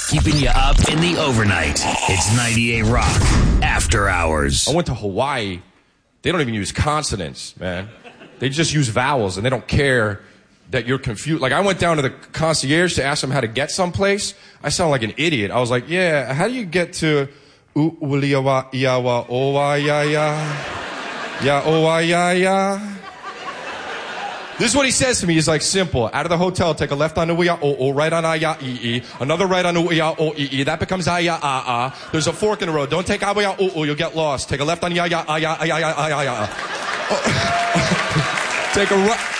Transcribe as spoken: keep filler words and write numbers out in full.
Keeping you up in the overnight. It's ninety-eight Rock After Hours. I went to Hawaii. They don't even use consonants, man. They just use vowels, and they don't care that you're confused. Like, I went down to the concierge to ask them how to get someplace. I sound like an idiot. I was like, yeah, how do you get to Uliawa Iawa Owa Ya Ya Ya Owa Ya Ya? This is what he says to me. He's like, simple. Out of the hotel, take a left on Uia O O, right on Aya E E, another right on Uia O E E. That becomes Aya A A. There's a fork in the road. Don't take Aya O O, you'll get lost. Take a left on Ya Ya Aya Aya Aya Aya. Take a right.